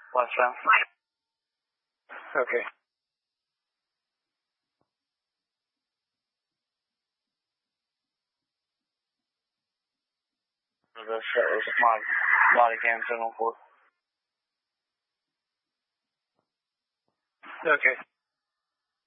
What's that? Okay. The smart body cam channel 4. Okay.